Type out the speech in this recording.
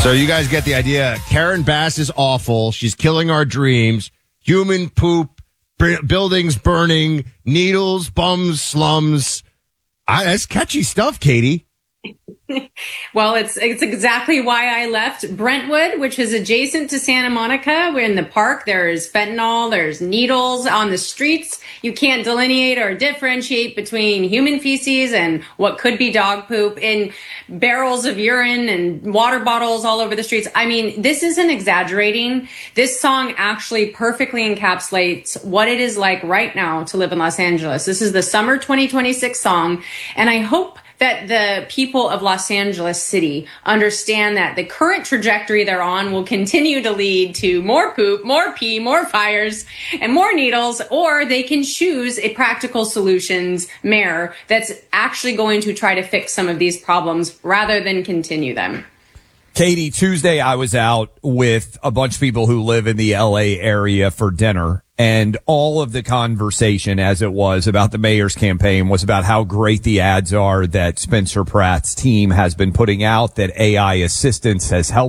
So you guys get the idea. Karen Bass is awful. She's killing our dreams. Human poop, buildings burning, needles, bums, slums. That's catchy stuff, Katie. Well, it's exactly why I left Brentwood, which is adjacent to Santa Monica. We're in the park. There's fentanyl. There's needles on the streets. You can't delineate or differentiate between human feces and what could be dog poop, in barrels of urine and water bottles all over the streets. I mean, this isn't exaggerating. This song actually perfectly encapsulates what it is like right now to live in Los Angeles. This is the summer 2026 song, and I hope that the people of Los Angeles City understand that the current trajectory they're on will continue to lead to more poop, more pee, more fires, and more needles, or they can choose a practical solutions mayor that's actually going to try to fix some of these problems rather than continue them. Katie, Tuesday I was out with a bunch of people who live in the LA area for dinner, and all of the conversation as it was about the mayor's campaign was about how great the ads are that Spencer Pratt's team has been putting out, that AI assistance has helped